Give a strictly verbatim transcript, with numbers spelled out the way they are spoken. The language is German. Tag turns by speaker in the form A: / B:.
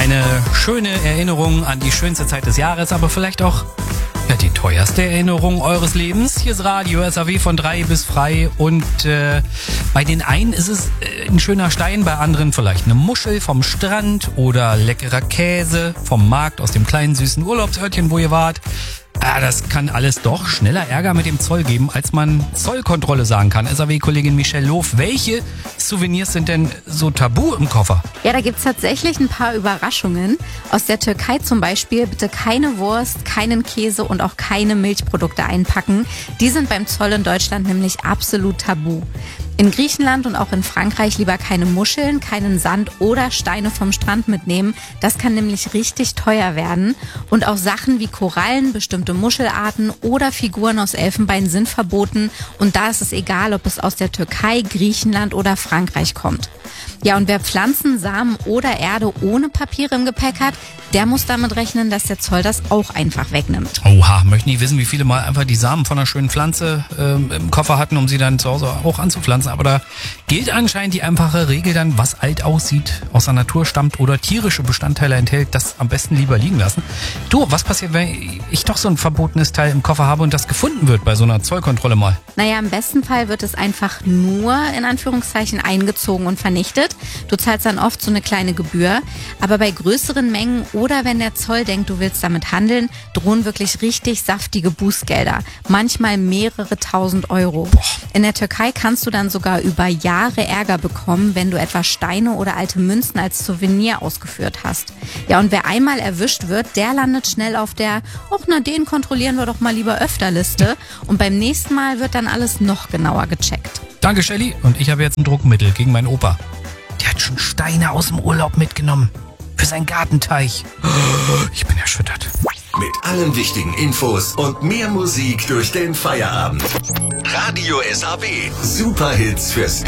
A: Eine schöne Erinnerung an die schönste Zeit des Jahres, aber vielleicht auch ja, die teuerste Erinnerung eures Lebens. Hier ist Radio S A W von drei bis frei und äh, bei den einen ist es äh, ein schöner Stein, bei anderen vielleicht eine Muschel vom Strand oder leckerer Käse vom Markt aus dem kleinen süßen Urlaubsörtchen, wo ihr wart. Ah, das kann alles doch schneller Ärger mit dem Zoll geben, als man Zollkontrolle sagen kann. S A W-Kollegin Michelle Loof, welche Souvenirs sind denn so tabu im Koffer?
B: Ja, da gibt's tatsächlich ein paar Überraschungen. Aus der Türkei zum Beispiel bitte keine Wurst, keinen Käse und auch keine Milchprodukte einpacken. Die sind beim Zoll in Deutschland nämlich absolut tabu. In Griechenland und auch in Frankreich lieber keine Muscheln, keinen Sand oder Steine vom Strand mitnehmen. Das kann nämlich richtig teuer werden. Und auch Sachen wie Korallen, bestimmte Muschelarten oder Figuren aus Elfenbein sind verboten. Und da ist es egal, ob es aus der Türkei, Griechenland oder Frankreich kommt. Ja, und wer Pflanzen, Samen oder Erde ohne Papiere im Gepäck hat, der muss damit rechnen, dass der Zoll das auch einfach wegnimmt.
A: Oha, möchte nicht wissen, wie viele mal einfach die Samen von einer schönen Pflanze ähm, im Koffer hatten, um sie dann zu Hause auch anzupflanzen. Aber da gilt anscheinend die einfache Regel dann, was alt aussieht, aus der Natur stammt oder tierische Bestandteile enthält, das am besten lieber liegen lassen. Du, was passiert, wenn ich doch so ein verbotenes Teil im Koffer habe und das gefunden wird bei so einer Zollkontrolle mal?
B: Naja, im besten Fall wird es einfach nur, in Anführungszeichen, eingezogen und vernichtet. Du zahlst dann oft so eine kleine Gebühr. Aber bei größeren Mengen oder wenn der Zoll denkt, du willst damit handeln, drohen wirklich richtig saftige Bußgelder. Manchmal mehrere tausend Euro.
A: Boah.
B: In der Türkei kannst du dann sogar über Jahre Ärger bekommen, wenn du etwa Steine oder alte Münzen als Souvenir ausgeführt hast. Ja, und wer einmal erwischt wird, der landet schnell auf der, ach na, den kontrollieren wir doch mal lieber öfter Liste. Und beim nächsten Mal wird dann alles noch genauer gecheckt.
A: Danke, Shelly. Und ich habe jetzt ein Druckmittel gegen meinen Opa. Der hat schon Steine aus dem Urlaub mitgenommen. Für seinen Gartenteich. Ich bin erschüttert.
C: Mit allen wichtigen Infos und mehr Musik durch den Feierabend. Radio S A W. Superhits fürs